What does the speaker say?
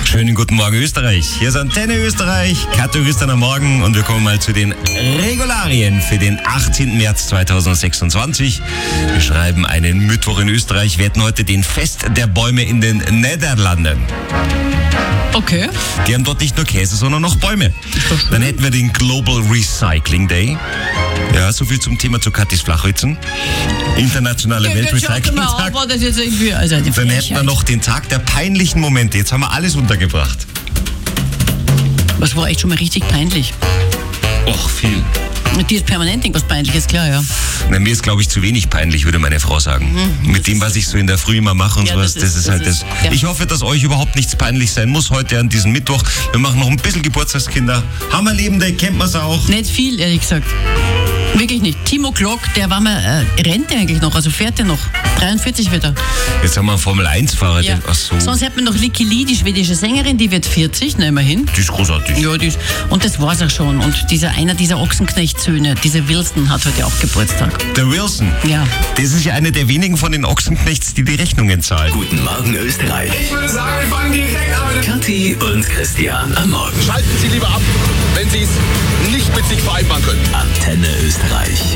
Schönen guten Morgen Österreich. Hier ist Antenne Österreich, Kato Christian am Morgen und wir kommen mal zu den Regularien für den 18. März 2026. Wir schreiben einen Mittwoch in Österreich. Wir hätten heute den Fest der Bäume in den Niederlanden. Okay. Die haben dort nicht nur Käse, sondern noch Bäume. Dann hätten wir den Global Recycling Day. Ja, so viel zum Thema zu Katis Flachwitzen. Internationale Weltrecycling-Tag. Dann hätten wir noch den Tag der peinlichen Momente. Jetzt haben wir alles untergebracht. Was war echt schon mal richtig peinlich? Och, viel. Dir ist permanent irgendwas Peinliches, klar, ja. Na, mir ist, glaube ich, zu wenig peinlich, würde meine Frau sagen. Mit dem, was ich so in der Früh immer mache und Ja, sowas, das ist halt das. ja. Ich hoffe, dass euch überhaupt nichts peinlich sein muss heute an diesem Mittwoch. Wir machen noch ein bisschen Geburtstagskinder. Hammerlebende, kennt man's auch. Nicht viel, ehrlich gesagt. Wirklich nicht. Timo Glock, der war mal, rennt der eigentlich noch, also fährt der noch. 43 wird er. Jetzt haben wir einen Formel-1-Fahrer. Ja. Ach so. Sonst hat man noch Licky Lee, die schwedische Sängerin, die wird 40, na immerhin. Die ist großartig. Ja, und das war's auch schon. Und einer dieser Ochsenknecht-Söhne, dieser Wilson, hat heute auch Geburtstag. Der Wilson. Ja. Das ist ja einer der wenigen von den Ochsenknechts, die Rechnungen zahlen. Guten Morgen Österreich. Ich würde sagen, wir fangen direkt an. Kathi und Christian am Morgen. Schalten Sie lieber ab, wenn Sie es nicht mit sich vereinbaren können. Antenne Österreich.